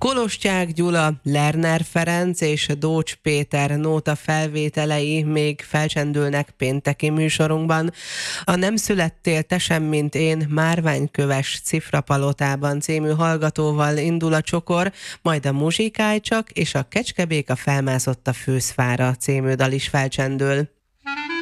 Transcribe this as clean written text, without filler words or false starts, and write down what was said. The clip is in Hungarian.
Kolostyák Gyula, Lerner Ferenc és Dócs Péter nóta felvételei még felcsendülnek pénteki műsorunkban. A Nem születtél te sem, mint én Márványköves Cifrapalotában című hallgatóval indul a csokor, majd a Muzsikáj csak és a Kecskebéka felmászott a főzfára című dal is felcsendül.